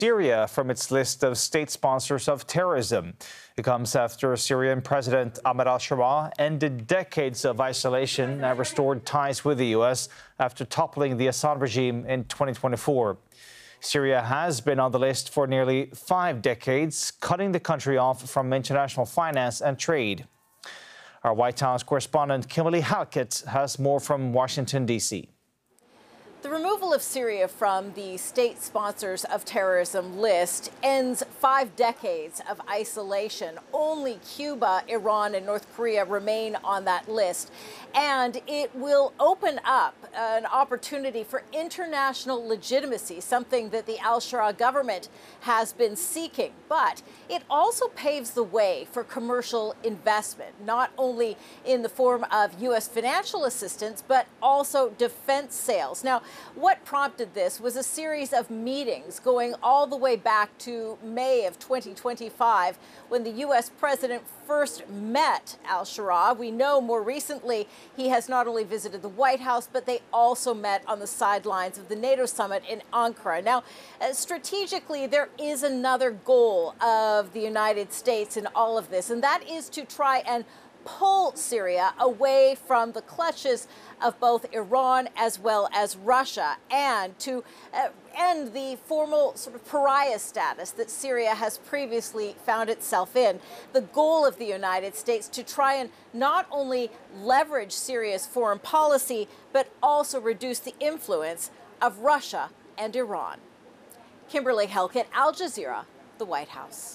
Syria from its list of state sponsors of terrorism. It comes after Syrian President Ahmed al-Sharaa ended decades of isolation and restored ties with the U.S. after toppling the Assad regime in 2024. Syria has been on the list for nearly 5 decades, cutting the country off from international finance and trade. Our White House correspondent Kimberly Halkett has more from Washington, D.C. The removal of Syria from the state sponsors of terrorism list ends 5 decades of isolation. Only Cuba, Iran, and North Korea remain on that list. And it will open up an opportunity for international legitimacy, something that the al-Sharaa government has been seeking. But it also paves the way for commercial investment, not only in the form of U.S. financial assistance, but also defense sales. Now, what prompted this was a series of meetings going all the way back to May of 2025, when the U.S. president first met al-Sharaa. We know more recently he has not only visited the White House, but they also met on the sidelines of the NATO summit in Ankara. Now, strategically, there is another goal of the United States in all of this, and that is to try and pull Syria away from the clutches of both Iran as well as Russia, and to end the formal sort of pariah status that Syria has previously found itself in. The goal of the United States to try and not only leverage Syria's foreign policy, but also reduce the influence of Russia and Iran. Kimberly Halkett, Al Jazeera, the White House.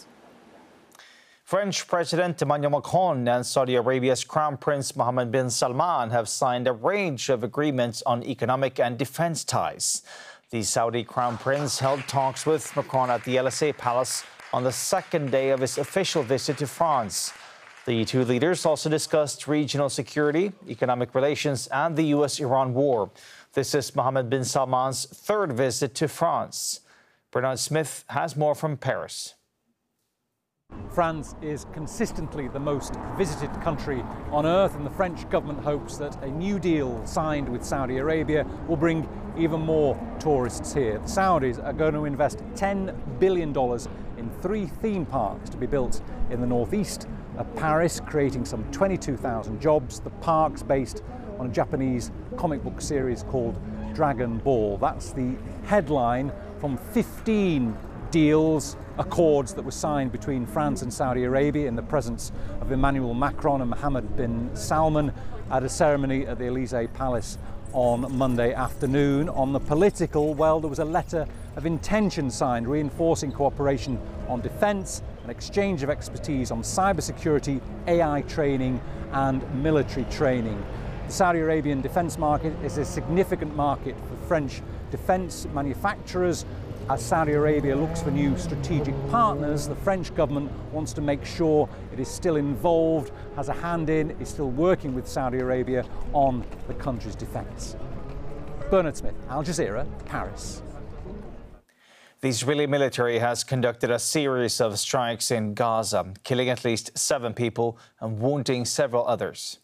French President Emmanuel Macron and Saudi Arabia's Crown Prince Mohammed bin Salman have signed a range of agreements on economic and defense ties. The Saudi Crown Prince held talks with Macron at the Elysee Palace on the second day of his official visit to France. The two leaders also discussed regional security, economic relations, and the U.S.-Iran war. This is Mohammed bin Salman's 3rd visit to France. Bernard Smith has more from Paris. France is consistently the most visited country on earth, and the French government hopes that a new deal signed with Saudi Arabia will bring even more tourists here. The Saudis are going to invest $10 billion in 3 theme parks to be built in the northeast of Paris, creating some 22,000 jobs. The parks based on a Japanese comic book series called Dragon Ball. That's the headline from 15 accords that were signed between France and Saudi Arabia in the presence of Emmanuel Macron and Mohammed bin Salman at a ceremony at the Elysee Palace on Monday afternoon. On the political, well, there was a letter of intention signed reinforcing cooperation on defence, an exchange of expertise on cybersecurity, AI training and military training. The Saudi Arabian defence market is a significant market for French defence manufacturers. As Saudi Arabia looks for new strategic partners, the French government wants to make sure it is still involved, has a hand in, is still working with Saudi Arabia on the country's defence. Bernard Smith, Al Jazeera, Paris. The Israeli military has conducted a series of strikes in Gaza, killing at least 7 people and wounding several others.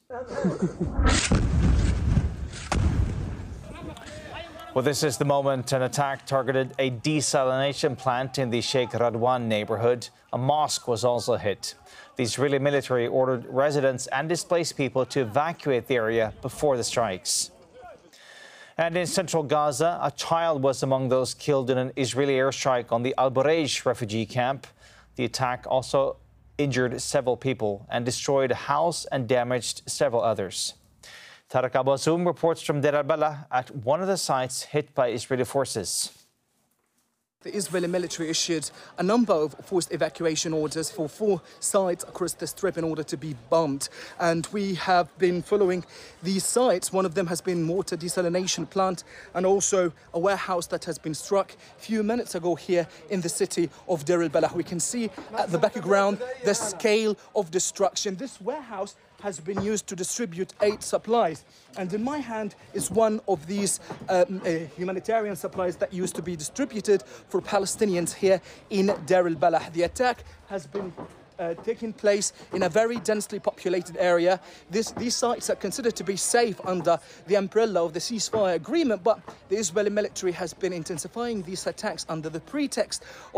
Well, this is the moment an attack targeted a desalination plant in the Sheikh Radwan neighborhood. A mosque was also hit. The Israeli military ordered residents and displaced people to evacuate the area before the strikes. And in central Gaza, a child was among those killed in an Israeli airstrike on the Al Bureij refugee camp. The attack also injured several people and destroyed a house and damaged several others. Tarek Abu-Azzoum reports from Deir al-Balah at one of the sites hit by Israeli forces. The Israeli military issued a number of forced evacuation orders for 4 sites across the strip in order to be bombed. And we have been following these sites. One of them has been water desalination plant and also a warehouse that has been struck a few minutes ago here in the city of Deir al-Balah. We can see at the background the scale of destruction. This warehouse has been used to distribute aid supplies. And in my hand is one of these humanitarian supplies that used to be distributed for Palestinians here in Deir al-Balah. The attack has been taking place in a very densely populated area. These sites are considered to be safe under the umbrella of the ceasefire agreement, but the Israeli military has been intensifying these attacks under the pretext